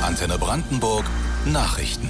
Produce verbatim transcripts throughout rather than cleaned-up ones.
Antenne Brandenburg Nachrichten.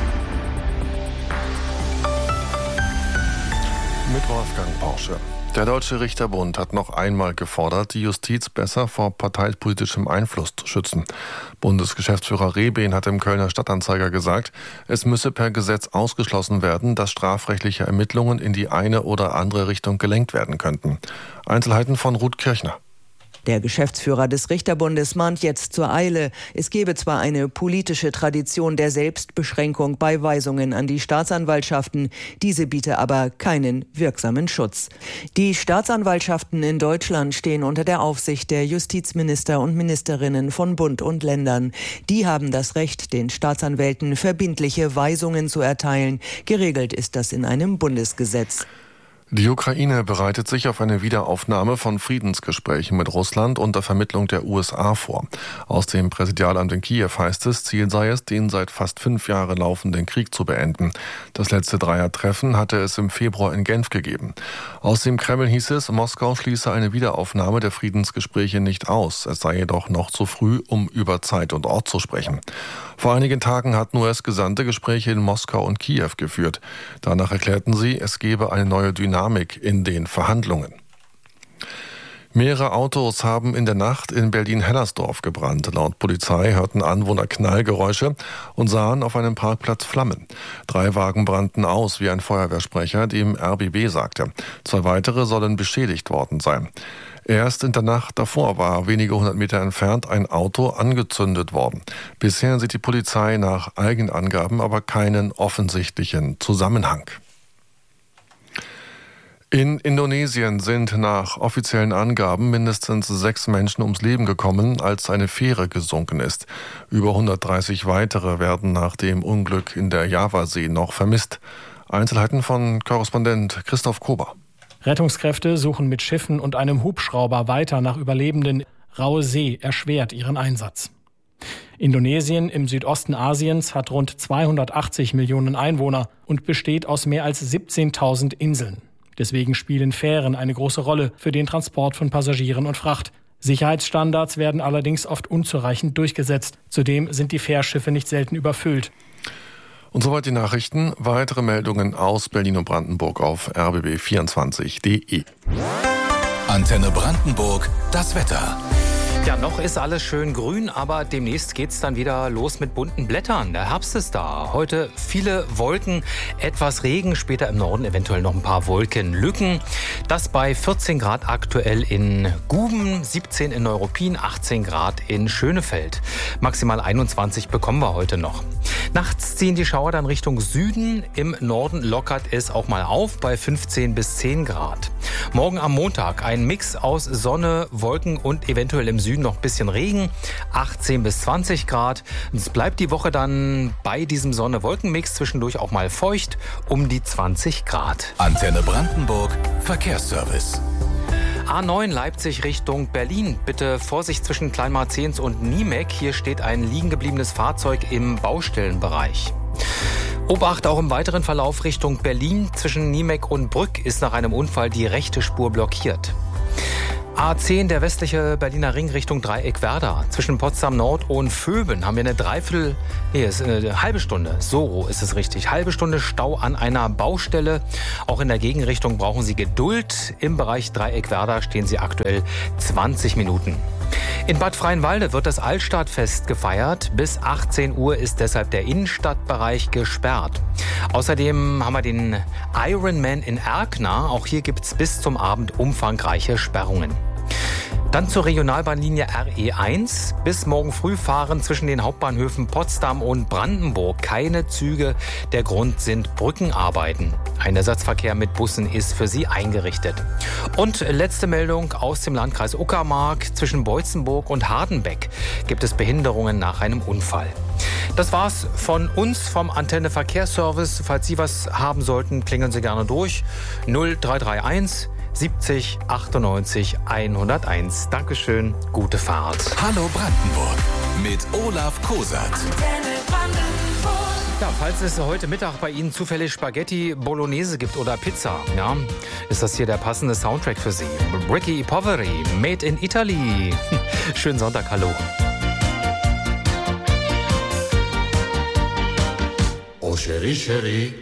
Mit Wolfgang Porsche. Der Deutsche Richterbund hat noch einmal gefordert, die Justiz besser vor parteipolitischem Einfluss zu schützen. Bundesgeschäftsführer Rehben hat im Kölner Stadtanzeiger gesagt, es müsse per Gesetz ausgeschlossen werden, dass strafrechtliche Ermittlungen in die eine oder andere Richtung gelenkt werden könnten. Einzelheiten von Ruth Kirchner. Der Geschäftsführer des Richterbundes mahnt jetzt zur Eile. Es gebe zwar eine politische Tradition der Selbstbeschränkung bei Weisungen an die Staatsanwaltschaften, diese biete aber keinen wirksamen Schutz. Die Staatsanwaltschaften in Deutschland stehen unter der Aufsicht der Justizminister und Ministerinnen von Bund und Ländern. Die haben das Recht, den Staatsanwälten verbindliche Weisungen zu erteilen. Geregelt ist das in einem Bundesgesetz. Die Ukraine bereitet sich auf eine Wiederaufnahme von Friedensgesprächen mit Russland unter Vermittlung der U S A vor. Aus dem Präsidialamt in Kiew heißt es, Ziel sei es, den seit fast fünf Jahren laufenden Krieg zu beenden. Das letzte Dreiertreffen hatte es im Februar in Genf gegeben. Aus dem Kreml hieß es, Moskau schließe eine Wiederaufnahme der Friedensgespräche nicht aus. Es sei jedoch noch zu früh, um über Zeit und Ort zu sprechen. Vor einigen Tagen hatten U S-Gesandte Gespräche in Moskau und Kiew geführt. Danach erklärten sie, es gebe eine neue Dynamik in den Verhandlungen. Mehrere Autos haben in der Nacht in Berlin-Hellersdorf gebrannt. Laut Polizei hörten Anwohner Knallgeräusche und sahen auf einem Parkplatz Flammen. Drei Wagen brannten aus, wie ein Feuerwehrsprecher dem R B B sagte. Zwei weitere sollen beschädigt worden sein. Erst in der Nacht davor war wenige hundert Meter entfernt ein Auto angezündet worden. Bisher sieht die Polizei nach Eigenangaben aber keinen offensichtlichen Zusammenhang. In Indonesien sind nach offiziellen Angaben mindestens sechs Menschen ums Leben gekommen, als eine Fähre gesunken ist. Über hundertdreißig weitere werden nach dem Unglück in der Javasee noch vermisst. Einzelheiten von Korrespondent Christoph Kober. Rettungskräfte suchen mit Schiffen und einem Hubschrauber weiter nach Überlebenden. Raue See erschwert ihren Einsatz. Indonesien im Südosten Asiens hat rund zweihundertachtzig Millionen Einwohner und besteht aus mehr als siebzehntausend Inseln. Deswegen spielen Fähren eine große Rolle für den Transport von Passagieren und Fracht. Sicherheitsstandards werden allerdings oft unzureichend durchgesetzt. Zudem sind die Fährschiffe nicht selten überfüllt. Und soweit die Nachrichten. Weitere Meldungen aus Berlin und Brandenburg auf r b b vierundzwanzig punkt d e. Antenne Brandenburg, das Wetter. Ja, noch ist alles schön grün, aber demnächst geht's dann wieder los mit bunten Blättern. Der Herbst ist da. Heute viele Wolken, etwas Regen, später im Norden eventuell noch ein paar Wolkenlücken. Das bei vierzehn Grad aktuell in Guben, siebzehn in Neuruppin, achtzehn Grad in Schönefeld. Maximal einundzwanzig bekommen wir heute noch. Nachts ziehen die Schauer dann Richtung Süden. Im Norden lockert es auch mal auf bei fünfzehn bis zehn Grad. Morgen am Montag ein Mix aus Sonne, Wolken und eventuell im Süden noch ein bisschen Regen, achtzehn bis zwanzig Grad. Es bleibt die Woche dann bei diesem Sonne-Wolken-Mix zwischendurch auch mal feucht, um die zwanzig Grad. Antenne Brandenburg, Verkehrsservice. A neun Leipzig Richtung Berlin. Bitte Vorsicht zwischen Kleinmarzens und Niemek. Hier steht ein liegen gebliebenes Fahrzeug im Baustellenbereich. Obacht auch im weiteren Verlauf Richtung Berlin. Zwischen Niemek und Brück ist nach einem Unfall die rechte Spur blockiert. A zehn, der westliche Berliner Ring Richtung Dreieck-Werder. Zwischen Potsdam Nord und Vöben haben wir eine Dreiviertel, nee, ist eine halbe Stunde, so ist es richtig, halbe Stunde Stau an einer Baustelle. Auch in der Gegenrichtung brauchen Sie Geduld. Im Bereich Dreieck-Werder stehen Sie aktuell zwanzig Minuten. In Bad Freienwalde wird das Altstadtfest gefeiert. Bis achtzehn Uhr ist deshalb der Innenstadtbereich gesperrt. Außerdem haben wir den Ironman in Erkner. Auch hier gibt es bis zum Abend umfangreiche Sperrungen. Dann zur Regionalbahnlinie R E eins. Bis morgen früh fahren zwischen den Hauptbahnhöfen Potsdam und Brandenburg keine Züge. Der Grund sind Brückenarbeiten. Ein Ersatzverkehr mit Bussen ist für sie eingerichtet. Und letzte Meldung aus dem Landkreis Uckermark. Zwischen Beutzenburg und Hardenbeck gibt es Behinderungen nach einem Unfall. Das war's von uns vom Antenne Verkehrsservice. Falls Sie was haben sollten, klingeln Sie gerne durch. null drei drei eins siebzig achtundneunzig hunderteins. Dankeschön, gute Fahrt. Hallo Brandenburg mit Olaf Kosat. Ja, falls es heute Mittag bei Ihnen zufällig Spaghetti Bolognese gibt oder Pizza, ja, ist das hier der passende Soundtrack für Sie. Ricky Poveri, Made in Italy. Schönen Sonntag, hallo. Mon chéri, chéri.